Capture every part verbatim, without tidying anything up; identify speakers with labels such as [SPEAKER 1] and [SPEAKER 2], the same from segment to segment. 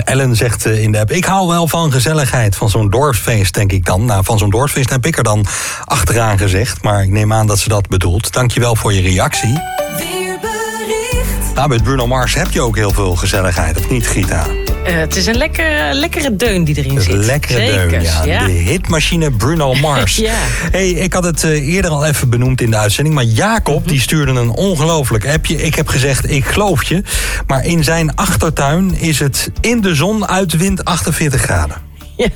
[SPEAKER 1] Ellen zegt in de app, ik hou wel van gezelligheid. Van zo'n dorpsfeest, denk ik dan. Nou, van zo'n dorpsfeest heb ik er dan achteraan gezegd. Maar ik neem aan dat ze dat bedoelt. Dankjewel voor je reactie. Nou, met Bruno Mars heb je ook heel veel gezelligheid, of niet, Gita?
[SPEAKER 2] Uh, het is een lekkere, lekkere deun die erin
[SPEAKER 1] een
[SPEAKER 2] zit.
[SPEAKER 1] Lekkere
[SPEAKER 2] Zekers,
[SPEAKER 1] deun, ja.
[SPEAKER 2] ja.
[SPEAKER 1] De hitmachine Bruno Mars.
[SPEAKER 2] Ja.
[SPEAKER 1] Hey, ik had het uh, eerder al even benoemd in de uitzending, maar Jacob mm-hmm. die stuurde een ongelooflijk appje. Ik heb gezegd, ik geloof je. Maar in zijn achtertuin is het in de zon uit wind achtenveertig graden.
[SPEAKER 2] Ja,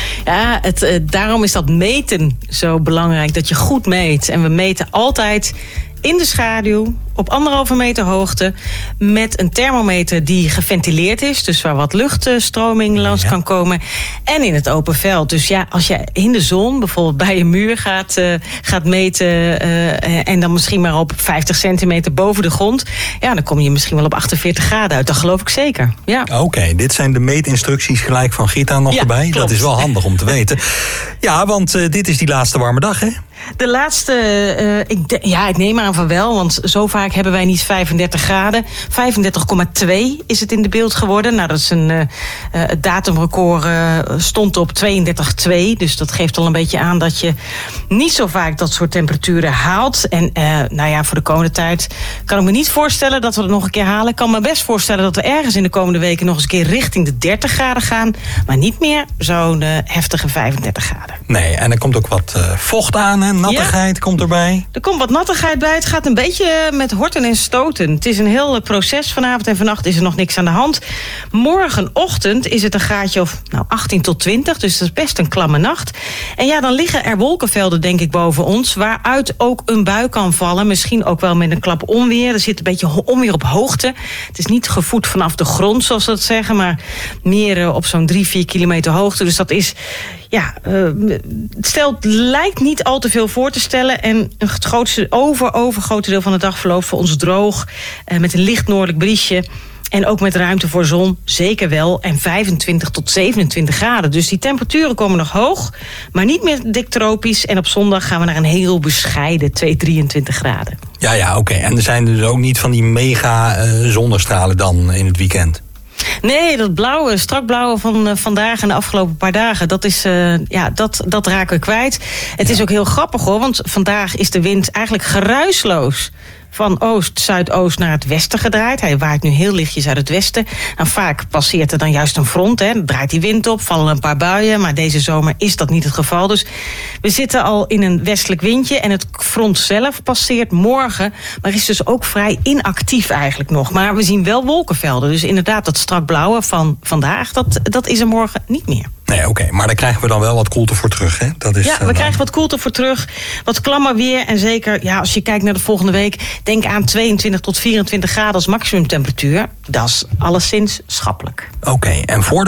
[SPEAKER 2] ja het, uh, daarom is dat meten zo belangrijk. Dat je goed meet. En we meten altijd in de schaduw, op anderhalve meter hoogte, met een thermometer die geventileerd is, dus waar wat luchtstroming langs ja. kan komen, en in het open veld. Dus ja, als je in de zon, bijvoorbeeld bij een muur gaat, uh, gaat meten uh, en dan misschien maar op vijftig centimeter boven de grond, ja, dan kom je misschien wel op achtenveertig graden uit. Dat geloof ik zeker. Ja.
[SPEAKER 1] Oké, okay, dit zijn de meetinstructies gelijk van Gita nog
[SPEAKER 2] ja,
[SPEAKER 1] erbij.
[SPEAKER 2] Klopt.
[SPEAKER 1] Dat is wel handig om te weten. Ja, want uh, dit is die laatste warme dag, hè?
[SPEAKER 2] De laatste, uh, ik de, ja, ik neem aan van wel, want zo vaak hebben wij niet vijfendertig graden. vijfendertig komma twee is het in de beeld geworden. Nou, dat is een uh, het datumrecord uh, stond op tweeëndertig komma twee. Dus dat geeft al een beetje aan dat je niet zo vaak dat soort temperaturen haalt. En uh, nou ja, voor de komende tijd kan ik me niet voorstellen dat we het nog een keer halen. Ik kan me best voorstellen dat we ergens in de komende weken nog eens een keer richting de dertig graden gaan. Maar niet meer zo'n uh, heftige vijfendertig graden.
[SPEAKER 1] Nee, en er komt ook wat uh, vocht aan, hè? Nattigheid ja. komt erbij.
[SPEAKER 2] Er komt wat nattigheid bij. Het gaat een beetje met horten en stoten. Het is een heel proces. Vanavond en vannacht is er nog niks aan de hand. Morgenochtend is het een graadje of nou, achttien tot twintig. Dus dat is best een klamme nacht. En ja, dan liggen er wolkenvelden, denk ik, boven ons, waaruit ook een bui kan vallen. Misschien ook wel met een klap onweer. Er zit een beetje onweer op hoogte. Het is niet gevoed vanaf de grond, zoals ze dat zeggen, maar meer op zo'n drie, vier kilometer hoogte. Dus dat is, ja, uh, het stelt, lijkt niet al te veel voor te stellen. En het grootste, over, overgrote deel van de dag verloopt voor ons droog. Uh, met een licht noordelijk briesje. En ook met ruimte voor zon, zeker wel. En vijfentwintig tot zevenentwintig graden. Dus die temperaturen komen nog hoog, maar niet meer dik tropisch. En op zondag gaan we naar een heel bescheiden twee, drieëntwintig graden.
[SPEAKER 1] Ja, ja, oké. Okay. En er zijn dus ook niet van die mega uh, zonnestralen dan in het weekend?
[SPEAKER 2] Nee, dat blauwe, strak blauwe van uh, vandaag en de afgelopen paar dagen, dat is, uh, ja, dat, dat raken we kwijt. Het ja. is ook heel grappig hoor, want vandaag is de wind eigenlijk geruisloos van oost, zuidoost naar het westen gedraaid. Hij waait nu heel lichtjes uit het westen. En vaak passeert er dan juist een front. Hè. Dan draait die wind op, vallen een paar buien. Maar deze zomer is dat niet het geval. Dus we zitten al in een westelijk windje. En het front zelf passeert morgen. Maar is dus ook vrij inactief eigenlijk nog. Maar we zien wel wolkenvelden. Dus inderdaad, dat strak blauwe van vandaag, dat, dat is er morgen niet meer.
[SPEAKER 1] Nee, oké. Okay. Maar daar krijgen we dan wel wat koelte voor terug, hè? Dat is,
[SPEAKER 2] ja, we
[SPEAKER 1] uh,
[SPEAKER 2] krijgen wat koelte voor terug. Wat klammer weer. En zeker, ja, als je kijkt naar de volgende week, denk aan tweeëntwintig tot vierentwintig graden als maximumtemperatuur. Dat is alleszins schappelijk.
[SPEAKER 1] Oké, okay. En voor